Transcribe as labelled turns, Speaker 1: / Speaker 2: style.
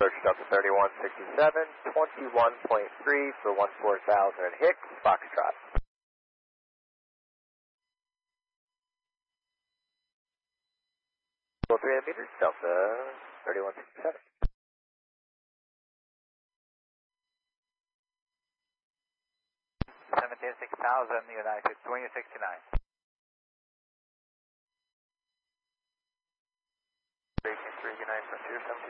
Speaker 1: Search Delta 3167, 21.3 for 14,000 Hicks, Foxtrot. 300 meters, Delta 3167.
Speaker 2: 17,600 United 2069.
Speaker 1: Station 3 United Frontier